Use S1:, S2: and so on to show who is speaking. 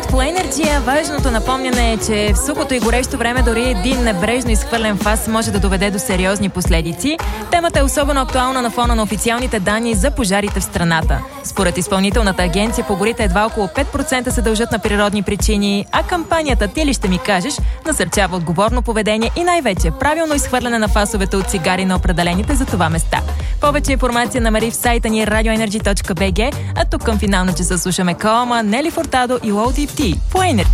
S1: От По Енерджия важното напомняне е, че в сухото и горещо време дори един небрежно изхвърлен фас може да доведе до сериозни последици. Темата е особено актуална на фона на официалните данни за пожарите в страната. Според Изпълнителната агенция по горите едва около 5% се дължат на природни причини, а кампанията "Ти ли ще ми кажеш" насърчава отговорно поведение и най-вече правилно изхвърляне на фасовете от цигари на определените за това места. Повече информация намери в сайта ни radioenergy.bg, а тук към финал на часа слушаме Каома, Нели Фортадо и Low Deep Tea. По Енерджи.